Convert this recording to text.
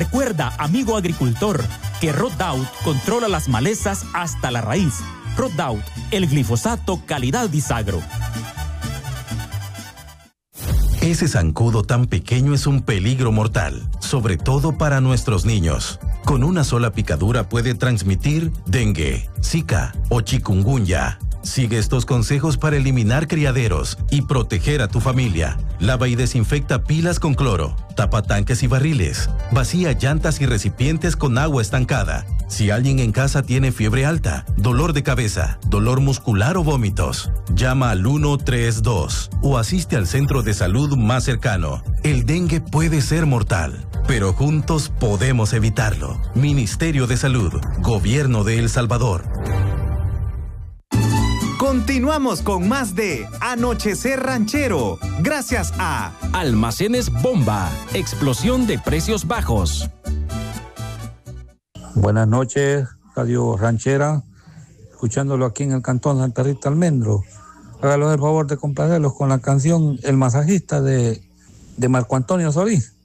Recuerda, amigo agricultor, que Roundup controla las malezas hasta la raíz. Roundup, el glifosato calidad Bisagro. Ese zancudo tan pequeño es un peligro mortal, sobre todo para nuestros niños. Con una sola picadura puede transmitir dengue, zika o chikungunya. Sigue estos consejos para eliminar criaderos y proteger a tu familia. Lava y desinfecta pilas con cloro. Tapa tanques y barriles. Vacía llantas y recipientes con agua estancada. Si alguien en casa tiene fiebre alta, dolor de cabeza, dolor muscular o vómitos, llama al 132 o asiste al centro de salud más cercano. El dengue puede ser mortal, pero juntos podemos evitarlo. Ministerio de Salud, Gobierno de El Salvador. Continuamos con más de Anochecer Ranchero, gracias a Almacenes Bomba, explosión de precios bajos. Buenas noches, Radio Ranchera, escuchándolo aquí en el Cantón Santa Rita Almendro. Hágalo el favor de complacerlos con la canción El Masajista de Marco Antonio Solís.